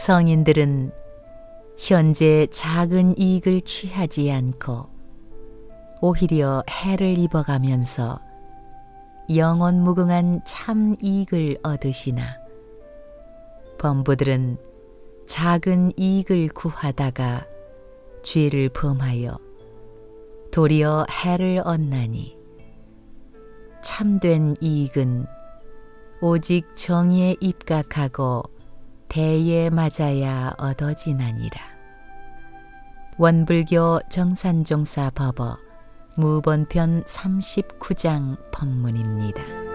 성인들은 현재 작은 이익을 취하지 않고 오히려 해를 입어가면서 영원무궁한 참 이익을 얻으시나 범부들은 작은 이익을 구하다가 죄를 범하여 도리어 해를 얻나니 참된 이익은 오직 정의에 입각하고 대에 맞아야 얻어지나니라. 원불교 정산종사 법어 무본편 39장 법문입니다.